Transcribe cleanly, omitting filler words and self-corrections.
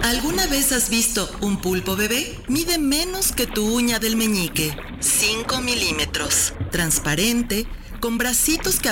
¿Alguna vez has visto un pulpo bebé? Mide menos que tu uña del meñique, 5 milímetros, transparente, con bracitos que